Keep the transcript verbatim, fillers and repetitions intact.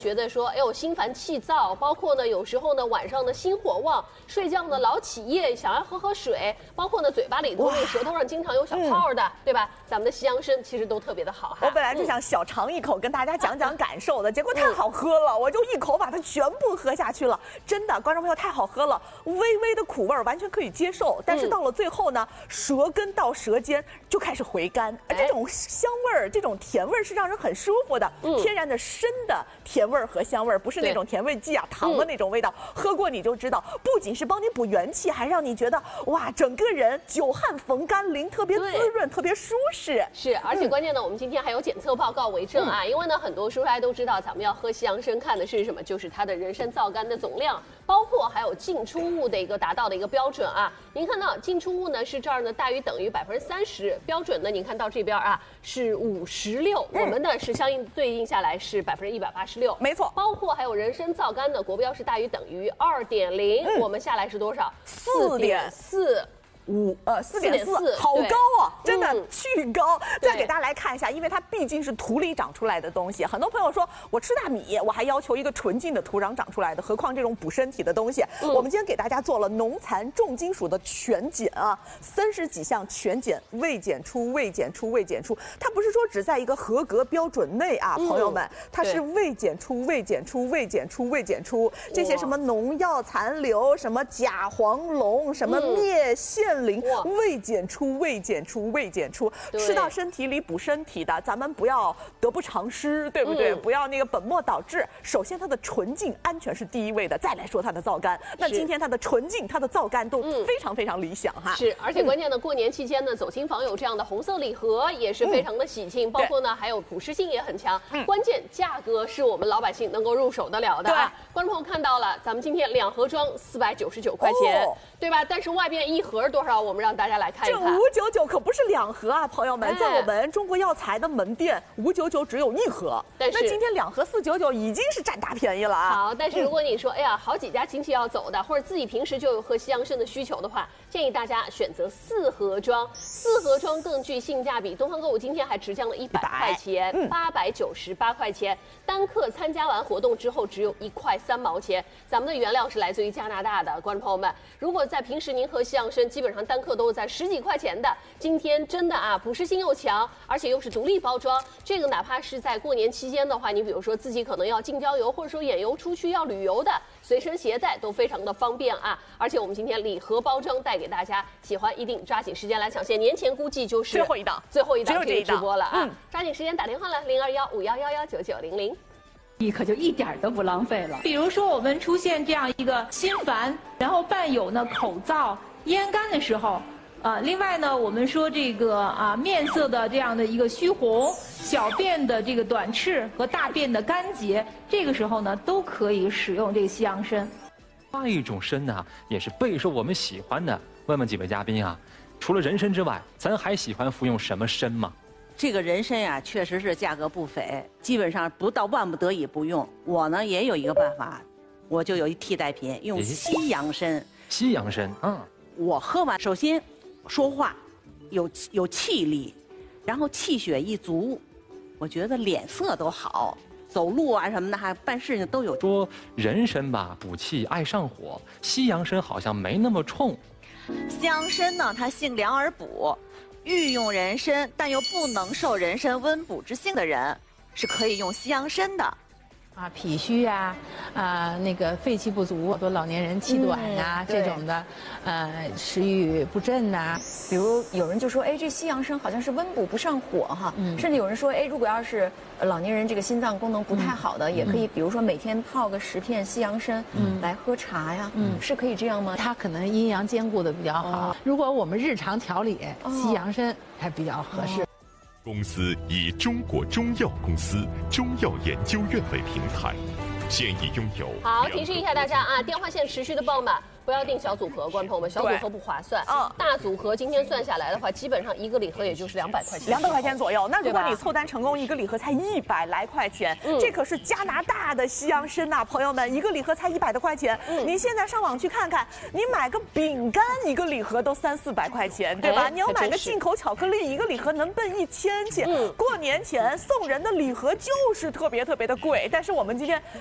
觉得说，哎呦，心烦气躁，包括呢，有时候呢，晚上呢心火旺，睡觉呢老起夜，想要喝喝水，包括呢，嘴巴里头、那个舌头上经常有小泡的，嗯、对吧？咱们的西洋参其实都特别的好哈。 我本来就想小尝一口，跟大家讲讲感受的，嗯、结果太好喝了，我就一口把它全部喝下去了。真的，观众朋友太好喝了，微微的苦味完全可以接受，但是到了最后呢，舌根到舌尖就开始回甘，而这种香味儿、这种甜味儿是让人很舒服的，嗯、天然的参的甜味儿和香味儿，不是那种甜味剂啊、糖的那种味道。嗯、喝过你就知道，不仅是帮你补元气，还让你觉得哇，整个人久旱逢甘霖，特别滋润，特别舒适。 是，而且关键呢，嗯、我们今天还有检测报告为证啊，嗯、因为呢，很多叔叔大家都知道，咱们要喝西洋参看的是什么？就是它的人参皂苷的总量，包括还有进出物的一个达到的一个标准啊。您看到进出物呢是这儿呢大于等于百分之三十，标准呢您看到这边啊是五十六，我们呢是相应对应下来是百分之一百八十六， 没错。 包括还有人参皂苷的国标是大于等于二点零，我们下来是多少？ 四点四。五呃四点四，好高啊，真的巨高。再给大家来看一下，因为它毕竟是土里长出来的东西，很多朋友说我吃大米，我还要求一个纯净的土壤长出来的，何况这种补身体的东西。嗯、我们今天给大家做了农残重金属的全检啊，三十几项全检，未检出、未检出、未检出。它不是说只在一个合格标准内啊，嗯、朋友们，它是未检出、未检出、未检出、未检出。这些什么农药残留、什么甲黄龙、什么篾腺磷，未检出、未检出、未检出。吃到身体里补身体的，咱们不要得不偿失，对不对？嗯、不要那个本末倒置。首先，它的纯净、安全是第一位的，再来说它的皂苷。那今天它的纯净、它的皂苷都非常非常理想哈。 是，而且关键呢，过年期间呢，走亲访友这样的红色礼盒也是非常的喜庆，嗯、包括呢还有普适性也很强。嗯、关键价格是我们老百姓能够入手得了的啊。观众朋友看到了，咱们今天两盒装四百九十九块钱，哦、对吧？但是外边一盒多少？我们让大家来看一看。 这五九九可不是两盒啊，朋友们，在我们中国药材的门店，五九九只有一盒。但是那今天两盒四九九已经是占大便宜了啊。 好，但是如果你说，嗯、哎呀，好几家亲戚要走的，或者自己平时就有喝西洋参的需求的话，建议大家选择四盒装，四盒装更具性价比。东方购物今天还直降了一百块钱，八百九十八块钱。单客参加完活动之后，只有一块三毛钱。咱们的原料是来自于加拿大的，观众朋友们，如果在平时您喝西洋参，基本上单客都是在十几块钱的。今天真的啊，普适性又强，而且又是独立包装。这个哪怕是在过年期间的话，你比如说自己可能要近郊游，或者说远游出去要旅游的，随身携带都非常的方便啊。而且我们今天礼盒包装带给大家，喜欢一定抓紧时间来抢先。年前估计就是最后一档， 最后一档这个直播了啊！嗯、抓紧时间打电话来零二幺五幺幺幺九九零零。 你可就一点都不浪费了。比如说，我们出现这样一个心烦，然后伴有呢口燥、咽干的时候，啊，另外呢，我们说这个啊面色的这样的一个虚红，小便的这个短赤和大便的干结，这个时候呢都可以使用这个西洋参。 另一种参呢，也是备受我们喜欢的。问问几位嘉宾啊，除了人参之外，咱还喜欢服用什么参吗？ 这个人参呀，确实是价格不菲，基本上不到万不得已不用。我呢也有一个办法，我就有一替代品，用西洋参。 西洋参，嗯， 我喝完，首先说话有有气力，然后气血一足，我觉得脸色都好，走路啊什么的，还办事情都有。 说人参吧，补气爱上火，西洋参好像没那么冲。 西洋参呢，它性凉而补。欲用人参，但又不能受人参温补之性的人，是可以用西洋参的。 啊，脾虚啊，啊，那个肺气不足，好多老年人气短啊、嗯、这种的，呃，食欲不振呐、啊。 比如有人就说，哎，这西洋参好像是温补不上火哈，嗯、甚至有人说，哎，如果要是老年人这个心脏功能不太好的，嗯、也可以，比如说每天泡个十片西洋参，嗯，来喝茶呀，嗯，是可以这样吗？ 它可能阴阳兼顾的比较好。哦、如果我们日常调理，哦、西洋参还比较合适。哦， 公司以中国中药公司中药研究院为平台，现已拥有。 好，提示一下大家啊，电话线持续的爆满。 不要订小组合，观众朋友们，小组合不划算。嗯，大组合今天算下来的话，基本上一个礼盒也就是两百块钱， 两百块钱左右。那如果你凑单成功，一个礼盒才一百来块钱，嗯、这可是加拿大的西洋参呐，朋友们，一个礼盒才一百多块钱。嗯，您现在上网去看看，你买个饼干一个礼盒都三四百块钱，对吧？你要买个进口巧克力，一个礼盒能奔一千去。嗯，过年前送人的礼盒就是特别特别的贵，但是我们今天